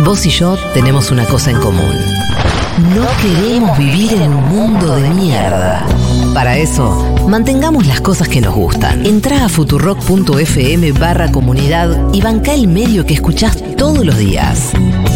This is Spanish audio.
Vos y yo tenemos una cosa en común. No queremos vivir en un mundo de mierda. Para eso, mantengamos las cosas que nos gustan. Entrá a futurock.fm/comunidad y bancá el medio que escuchás todos los días.